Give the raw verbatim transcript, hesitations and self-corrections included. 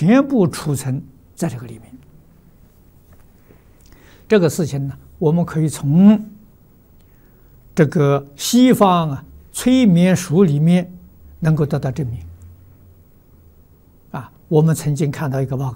全部储存在这个里面。这个事情呢，我们可以从这个西方啊催眠术里面能够得到证明。啊，我们曾经看到一个报告。